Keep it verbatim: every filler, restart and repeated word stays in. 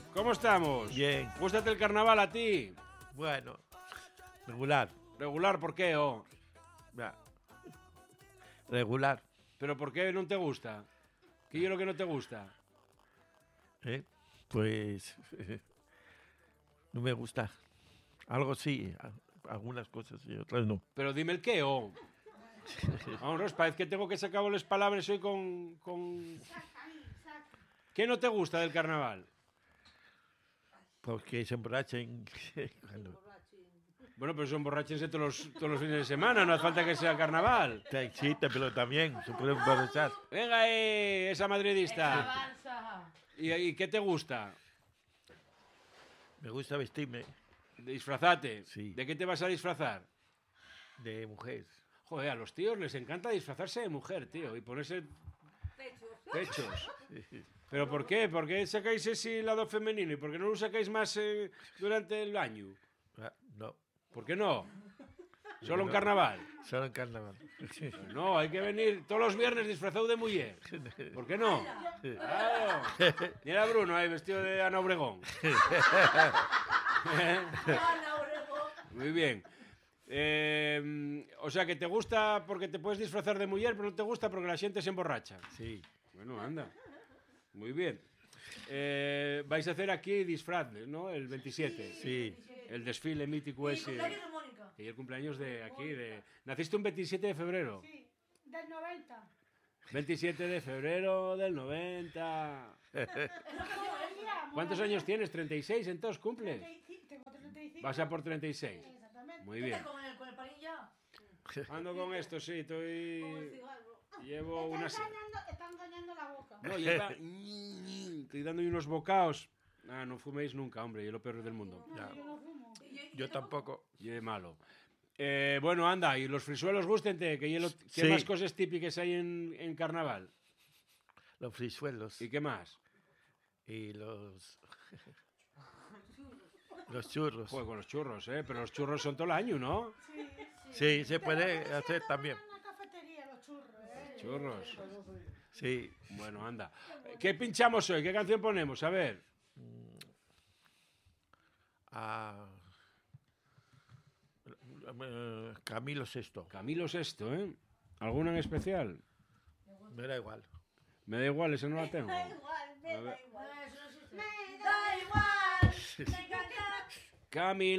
¿Cómo estamos? Bien. ¿Gústate el carnaval a ti? Bueno, regular. Regular, ¿por qué? Oh? Ya. Regular. ¿Pero por qué no te gusta? ¿Qué es lo que no te gusta? ¿Eh? Pues no me gusta. Algo sí, a- algunas cosas y otras no. Pero dime el qué, oh. Vamos, parece que tengo que sacar las palabras hoy con, con... ¿Qué no te gusta del carnaval? Porque se emborrachen. Cuando- Bueno, pero son borrachense todos los, todos los fines de semana, no hace falta que sea carnaval. Te excita, pero también se puede emborrachar. Venga, eh, esa madridista. ¿Y, ¿Y qué te gusta? Me gusta vestirme Disfrazate. Sí. ¿De qué te vas a disfrazar? de mujer. Joder, a los tíos les encanta disfrazarse de mujer, tío, y ponerse pechos. ¿Pero por qué? ¿Por qué sacáis ese lado femenino? ¿Y por qué no lo sacáis más eh, durante el año? Ah, no, ¿Por qué no? Solo en No. carnaval. solo en carnaval. No, hay que venir todos los viernes disfrazado de mujer. ¿Por qué no? Claro. Mira a Bruno ahí vestido de Ana Obregón. Muy bien. Eh, o sea, que te gusta porque te puedes disfrazar de mujer, pero no te gusta porque la gente se emborracha. Sí, Bueno, anda. Muy bien. Eh, vais a hacer aquí disfraz, ¿no? El veintisiete. sí. El desfile mítico ese. Y el cumpleaños de aquí. De... ¿Naciste un veintisiete de febrero? Sí, del noventa. veintisiete de febrero del noventa. ¿Cuántos años tienes? ¿treinta y seis entonces cumples? Tengo treinta y cinco. Vas a por treinta y seis. Exactamente. Muy bien. Con el, con el panín ya. Ando con esto, sí, estoy... Llevo Está una... se- engañando, está engañando la boca. No, lleva... Estoy dando unos bocaos. Ah, no fuméis nunca, hombre, y es lo peor del mundo. Ya. Yo no fumo. Yo tampoco. Y es malo. Eh, bueno, anda, y los frisuelos, gústente, que hielo- ¿qué Sí. más cosas típicas hay en, en carnaval? Los frisuelos ¿Y qué más? y los los churros. Joder, con los churros, ¿eh? Pero los churros son todo el año, ¿no? Sí, Sí, se puede hacer también. en una cafetería los churros, ¿eh? Churros. Sí. Bueno, anda. ¿Qué pinchamos hoy? ¿Qué canción ponemos? A ver. A eh, Camilo Sesto. Camilo Sesto, ¿eh? ¿Alguna en especial? Me da igual. Me da igual, esa no la tengo. Da igual, me A ver. da igual. Eso no existe. Me da igual. Me encanta. Camilo.